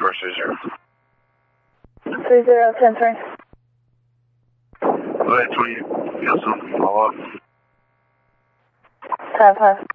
number, 30. 3010-3. Go ahead, 20. Yes, follow up. 10-5.